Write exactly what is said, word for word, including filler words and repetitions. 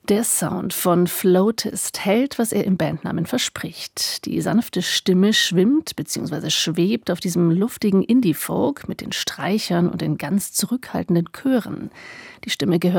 Der Sound von Floatist hält, was er im Bandnamen verspricht. Die sanfte Stimme schwimmt bzw. schwebt auf diesem luftigen Indie-Folk mit den Streichern und den ganz zurückhaltenden Chören. Die Stimme gehört